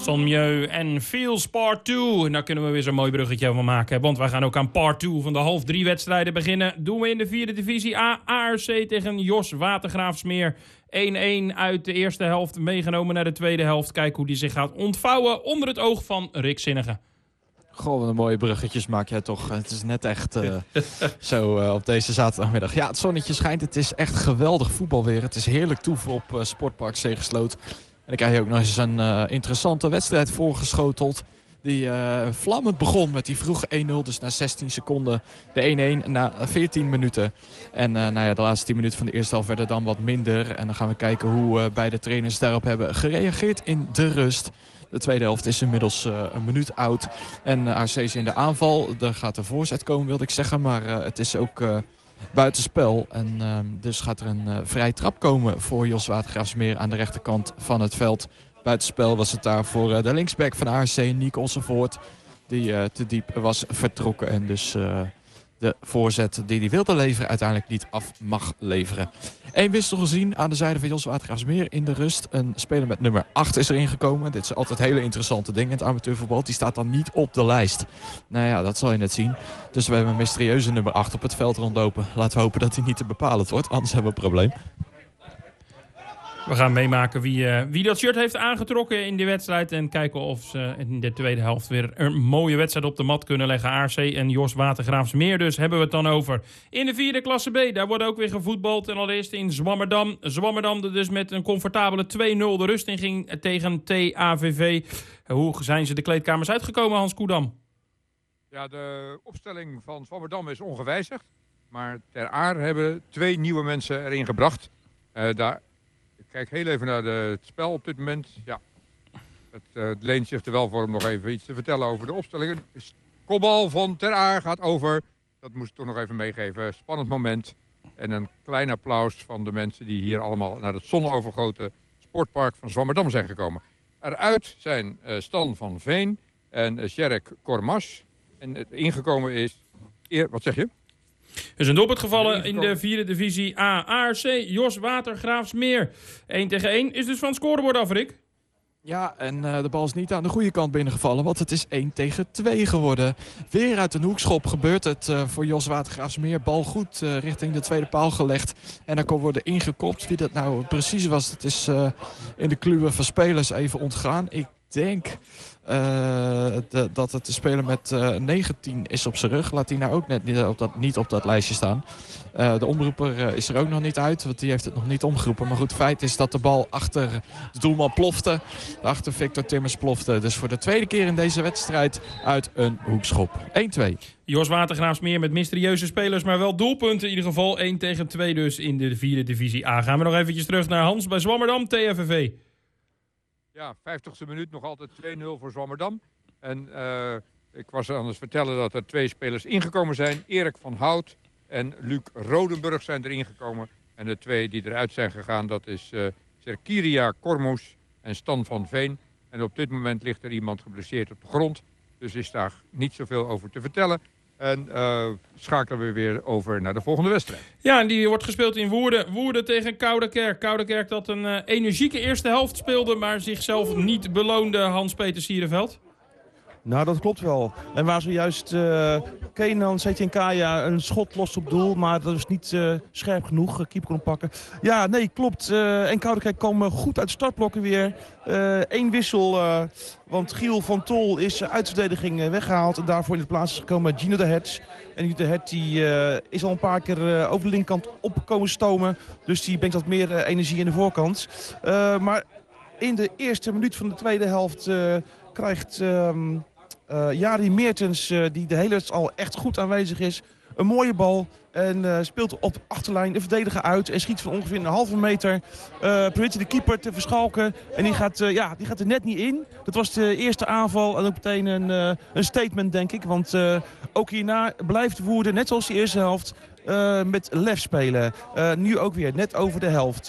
Sonmieu en Feels Part 2. En daar kunnen we weer zo'n mooi bruggetje van maken. Want wij gaan ook aan Part 2 van de 1/2 wedstrijden beginnen. Doen we in de 4e divisie A. ARC tegen Jos Watergraafsmeer. 1-1 uit de eerste helft. Meegenomen naar de tweede helft. Kijk hoe die zich gaat ontvouwen onder het oog van Rick Zinnige. Goh, wat een mooie bruggetjes maak jij toch. Het is net echt zo op deze zaterdagmiddag. Ja, het zonnetje schijnt. Het is echt geweldig voetbal weer. Het is heerlijk toeven op Sportpark Zegersloot. En ik krijg je ook nog eens een interessante wedstrijd voorgeschoteld. Die vlammend begon met die vroege 1-0. Dus na 16 seconden de 1-1 na 14 minuten. En de laatste 10 minuten van de eerste helft werden dan wat minder. En dan gaan we kijken hoe beide trainers daarop hebben gereageerd in de rust. De tweede helft is inmiddels een minuut oud. En ARC is in de aanval. Er gaat een voorzet komen, wilde ik zeggen. Maar het is ook buitenspel. En dus gaat er een vrije trap komen voor Jos Watergraafsmeer aan de rechterkant van het veld. Buitenspel was het daar voor de linksback van ARC, Nick Ossenvoort. Die te diep was vertrokken en dus de voorzet die hij wilde leveren uiteindelijk niet af mag leveren. Eén wissel gezien aan de zijde van Jos Watergraafsmeer in de rust. Een speler met nummer 8 is erin gekomen. Dit is altijd hele interessante dingen in het amateurvoetbal. Die staat dan niet op de lijst. Nou ja, dat zal je net zien. Dus we hebben een mysterieuze nummer 8 op het veld rondlopen. Laten we hopen dat hij niet te bepalend wordt, anders hebben we een probleem. We gaan meemaken wie dat shirt heeft aangetrokken in die wedstrijd. En kijken of ze in de tweede helft weer een mooie wedstrijd op de mat kunnen leggen. ARC en Jos Watergraafsmeer dus hebben we het dan over. In de 4e klasse B, daar wordt ook weer gevoetbald. En allereerst in Zwammerdam. Zwammerdam dus met een comfortabele 2-0 de rust in ging tegen TAVV. Hoe zijn ze de kleedkamers uitgekomen, Hans Koedam? Ja, de opstelling van Zwammerdam is ongewijzigd. Maar Ter Aar hebben 2 nieuwe mensen erin gebracht. Ik kijk heel even naar het spel op dit moment. Ja, het leent zich er wel voor om nog even iets te vertellen over de opstellingen. Kopbal van Ter Aar gaat over. Dat moest ik toch nog even meegeven. Spannend moment. En een klein applaus van de mensen die hier allemaal naar het zonovergoten sportpark van Zwammerdam zijn gekomen. Eruit zijn Stan van Veen en Sjerk Kormas. En ingekomen is... Wat zeg je? Er is een doelpunt gevallen in de 4e divisie A. ARC, Jos Watergraafsmeer. 1-1 is dus van het scorebord af, Rick. Ja, en de bal is niet aan de goede kant binnengevallen, want het is 1-2 geworden. Weer uit een hoekschop gebeurt het voor Jos Watergraafsmeer. Bal goed richting de tweede paal gelegd. En dan kon worden ingekopt. Wie dat nou precies was, dat is in de kluwen van spelers even ontgaan. Ik denk dat het de speler met 19 is op zijn rug. Laat die nou ook net niet op dat lijstje staan. De omroeper is er ook nog niet uit, want die heeft het nog niet omgeroepen. Maar goed, feit is dat de bal achter de doelman plofte. Achter Victor Timmers plofte. Dus voor de tweede keer in deze wedstrijd uit een hoekschop. 1-2. Jos Watergraafsmeer met mysterieuze spelers, maar wel doelpunten in ieder geval. 1-2 dus in de 4e divisie A. Gaan we nog eventjes terug naar Hans bij Zwammerdam, TFVV. Ja, 50ste minuut nog altijd 2-0 voor Zwammerdam. En ik was aan het vertellen dat er 2 spelers ingekomen zijn. Erik van Hout en Luc Rodenburg zijn erin gekomen. En de 2 die eruit zijn gegaan, dat is Serkiria Kormoes en Stan van Veen. En op dit moment ligt er iemand geblesseerd op de grond. Dus is daar niet zoveel over te vertellen. En schakelen we weer over naar de volgende wedstrijd. Ja, en die wordt gespeeld in Woerden. Woerden tegen Koudekerk. Koudekerk dat een energieke eerste helft speelde, maar zichzelf niet beloonde, Hans-Peter Sierenveld. Nou, dat klopt wel. En waar zojuist Kenan Setjenkaya een schot lost op doel, maar dat is niet scherp genoeg. Keeper kon pakken. Ja, nee, klopt. En Koudekerk kwam goed uit de startblokken weer. 1 wissel, want Giel van Tol is uit de verdediging weggehaald. En daarvoor in de plaats is gekomen Gino de Hertz. En Gino de Hertz is al een paar keer over de linkerkant opgekomen stomen. Dus die brengt wat meer energie in de voorkant. Maar in de eerste minuut van de tweede helft krijgt Jari Meertens, die de hele wedstrijd al echt goed aanwezig is, een mooie bal. En speelt op achterlijn de verdediger uit en schiet van ongeveer een halve meter. Probeert hij de keeper te verschalken. En die gaat er net niet in. Dat was de eerste aanval en ook meteen een statement, denk ik. Want ook hierna blijft Woerden, net zoals de eerste helft, met lef spelen. Nu ook weer net over de helft.